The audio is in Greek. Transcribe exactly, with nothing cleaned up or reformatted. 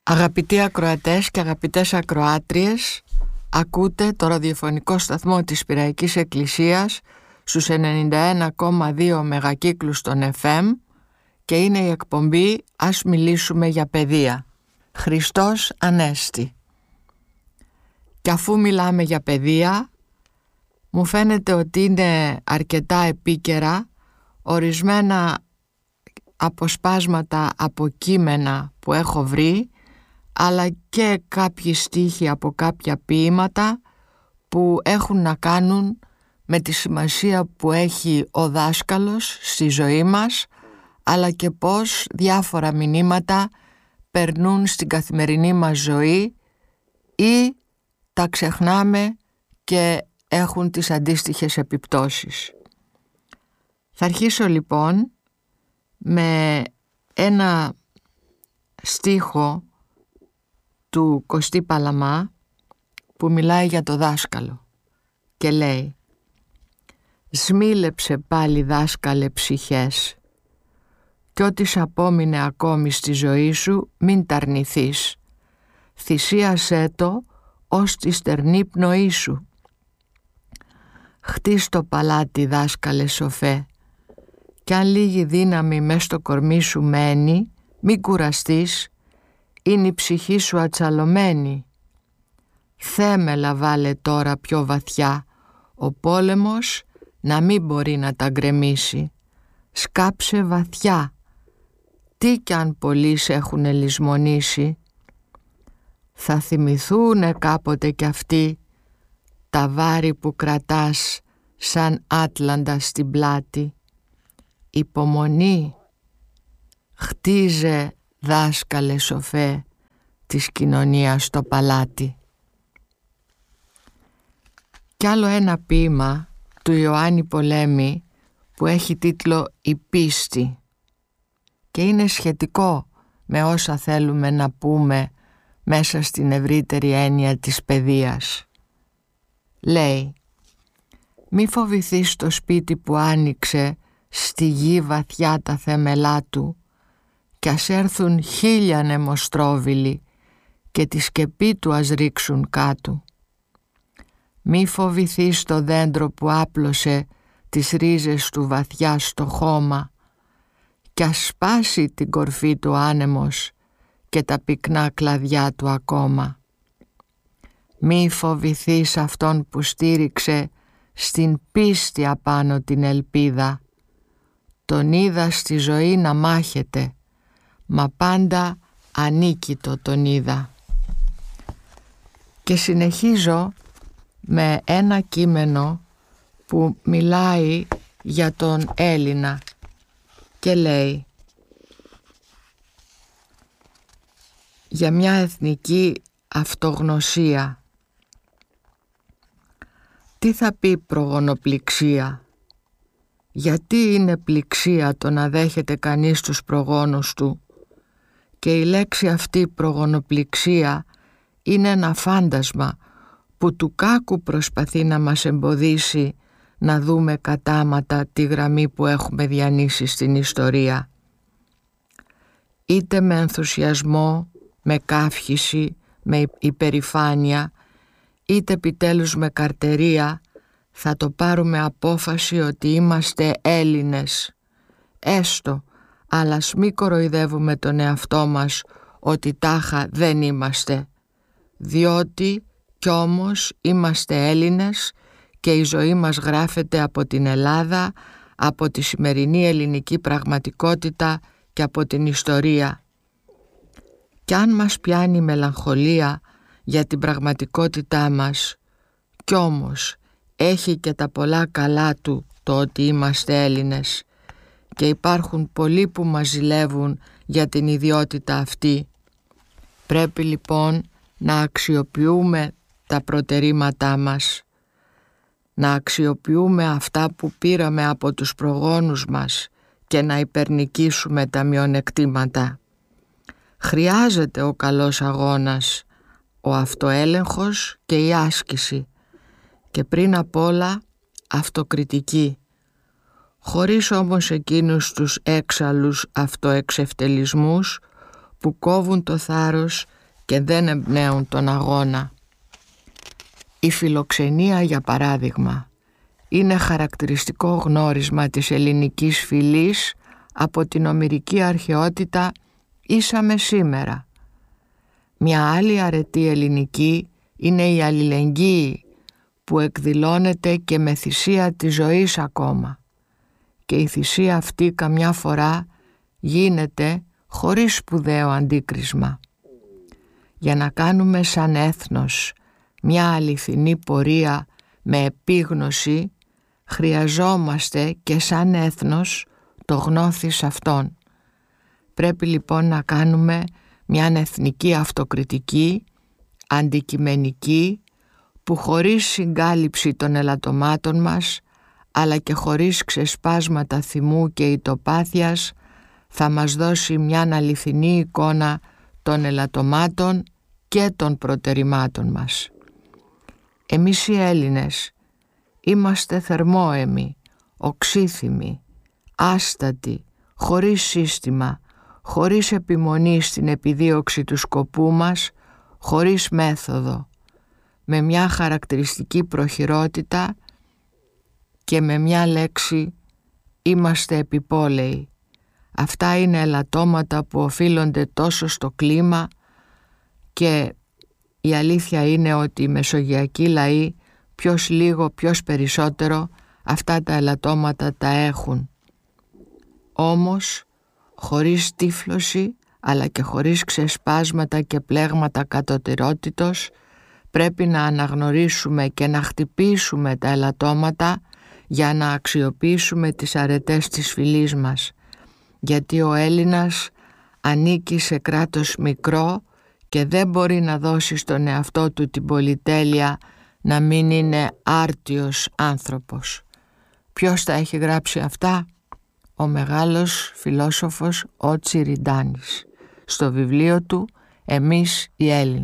Αγαπητοί ακροατές και αγαπητές ακροάτριες, ακούτε το ραδιοφωνικό σταθμό της Πειραϊκής Εκκλησίας στους ενενήντα ένα κόμμα δύο μεγακύκλους των εφ εμ και είναι η εκπομπή «Ας μιλήσουμε για παιδεία». Χριστός Ανέστη. Και αφού μιλάμε για παιδεία, μου φαίνεται ότι είναι αρκετά επίκαιρα ορισμένα αποσπάσματα από κείμενα που έχω βρει, αλλά και κάποιοι στίχοι από κάποια ποίηματα που έχουν να κάνουν με τη σημασία που έχει ο δάσκαλος στη ζωή μας, αλλά και πώς διάφορα μηνύματα περνούν στην καθημερινή μας ζωή ή τα ξεχνάμε και έχουν τις αντίστοιχες επιπτώσεις. Θα αρχίσω λοιπόν με ένα στίχο του Κωστή Παλαμά που μιλάει για το δάσκαλο και λέει: «Σμίλεψε πάλι δάσκαλε ψυχές κι ό,τι σ' απόμεινε ακόμη στη ζωή σου μην τ' αρνηθείς. Θυσίασέ το ως τη στερνή πνοή σου. Χτίς το παλάτι δάσκαλε σοφέ κι αν λίγη δύναμη μες στο κορμί σου μένει μην κουραστείς, είναι η ψυχή σου ατσαλωμένη. Θέμελα βάλε τώρα πιο βαθιά, ο πόλεμος να μην μπορεί να τα γκρεμίσει. Σκάψε βαθιά, τι κι αν πολλοί σε έχουνε λησμονήσει. Θα θυμηθούνε κάποτε κι αυτοί τα βάρη που κρατάς σαν άτλαντα στην πλάτη. Υπομονή, χτίζε δάσκαλε σοφέ της κοινωνίας το παλάτι». Κι άλλο ένα ποίημα του Ιωάννη Πολέμη που έχει τίτλο «Η πίστη» και είναι σχετικό με όσα θέλουμε να πούμε μέσα στην ευρύτερη έννοια της παιδείας. Λέει: «Μη φοβηθείς το σπίτι που άνοιξε στη γη βαθιά τα θέμελά του κι ας έρθουν χίλια νεμοστρόβιλοι και τη σκεπή του ας ρίξουν κάτω. Μη φοβηθείς το δέντρο που άπλωσε τις ρίζες του βαθιά στο χώμα κι ας σπάσει την κορφή του άνεμος και τα πυκνά κλαδιά του ακόμα. Μη φοβηθείς αυτόν που στήριξε στην πίστη απάνω την ελπίδα. Τον είδα στη ζωή να μάχεται, μα πάντα ανίκητο τον είδα». Και συνεχίζω με ένα κείμενο που μιλάει για τον Έλληνα και λέει: «Για μια εθνική αυτογνωσία. Τι θα πει προγονοπληξία? Γιατί είναι πληξία το να δέχεται κανείς τους προγόνους του? Και η λέξη αυτή προγονοπληξία είναι ένα φάντασμα που του κάκου προσπαθεί να μας εμποδίσει να δούμε κατάματα τη γραμμή που έχουμε διανύσει στην ιστορία. Είτε με ενθουσιασμό, με καύχηση, με υπερηφάνεια, είτε επιτέλους με καρτερία, θα το πάρουμε απόφαση ότι είμαστε Έλληνες. Έστω, αλλά ας μη κοροϊδεύουμε τον εαυτό μας ότι τάχα δεν είμαστε, διότι κι όμως είμαστε Έλληνες και η ζωή μας γράφεται από την Ελλάδα, από τη σημερινή ελληνική πραγματικότητα και από την ιστορία. Κι αν μας πιάνει μελαγχολία για την πραγματικότητά μας, κι όμως έχει και τα πολλά καλά του το ότι είμαστε Έλληνες και υπάρχουν πολλοί που μας ζηλεύουν για την ιδιότητα αυτή. Πρέπει λοιπόν να αξιοποιούμε τα προτερήματά μας, να αξιοποιούμε αυτά που πήραμε από τους προγόνους μας και να υπερνικήσουμε τα μειονεκτήματα. Χρειάζεται ο καλός αγώνας, ο αυτοέλεγχος και η άσκηση και πριν απ' όλα αυτοκριτική, χωρίς όμως εκείνους τους έξαλλους αυτοεξευτελισμούς που κόβουν το θάρρος και δεν εμπνέουν τον αγώνα. Η φιλοξενία, για παράδειγμα, είναι χαρακτηριστικό γνώρισμα της ελληνικής φυλής από την ομηρική αρχαιότητα ίσα με σήμερα. Μια άλλη αρετή ελληνική είναι η αλληλεγγύη που εκδηλώνεται και με θυσία της ζωής ακόμα, και η θυσία αυτή καμιά φορά γίνεται χωρίς σπουδαίο αντίκρισμα. Για να κάνουμε σαν έθνος μια αληθινή πορεία με επίγνωση, χρειαζόμαστε και σαν έθνος το γνώθις αυτόν. Πρέπει λοιπόν να κάνουμε μια εθνική αυτοκριτική, αντικειμενική, που χωρίς συγκάλυψη των ελαττωμάτων μας, αλλά και χωρίς ξεσπάσματα θυμού και ητοπάθειας, θα μας δώσει μια αληθινή εικόνα των ελαττωμάτων και των προτερημάτων μας. Εμείς οι Έλληνες είμαστε θερμόαιμοι, οξύθυμοι, άστατοι, χωρίς σύστημα, χωρίς επιμονή στην επιδίωξη του σκοπού μας, χωρίς μέθοδο, με μια χαρακτηριστική προχειρότητα και με μια λέξη είμαστε επιπόλαιοι. Αυτά είναι ελαττώματα που οφείλονται τόσο στο κλίμα, και η αλήθεια είναι ότι οι μεσογειακοί λαοί ποιος λίγο ποιος περισσότερο αυτά τα ελαττώματα τα έχουν. Όμως χωρίς τύφλωση αλλά και χωρίς ξεσπάσματα και πλέγματα κατωτερότητος πρέπει να αναγνωρίσουμε και να χτυπήσουμε τα ελαττώματα για να αξιοποιήσουμε τις αρετές της φυλής μας, γιατί ο Έλληνας ανήκει σε κράτος μικρό και δεν μπορεί να δώσει στον εαυτό του την πολυτέλεια να μην είναι άρτιος άνθρωπος. Ποιος τα έχει γράψει αυτά? Ο μεγάλος φιλόσοφος ο Τσιριντάνης στο βιβλίο του «Εμείς οι Έλληνες».